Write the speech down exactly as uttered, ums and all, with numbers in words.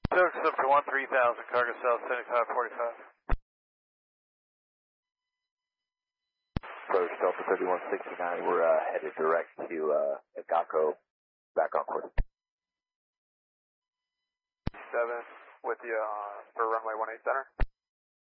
Search Delta one three thousand, cargo south seventy-five forty-five. Approach Delta thirty-one sixty-nine, we're uh, headed direct to uh, Agako, back on course. seven with you uh, for runway one eight center.